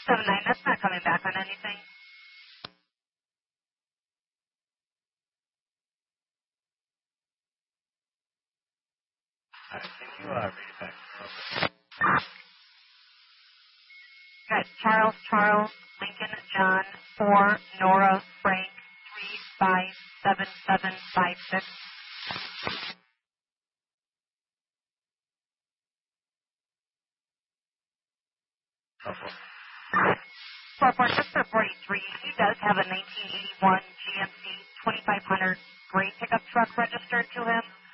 679, that's not coming back on anything. All right, can you read it back? Got Charles, Lincoln, John, 4, Nora, Frank, 357756. Oh, 4443. He does have a 1981 GMC 2500 gray pickup truck registered to him.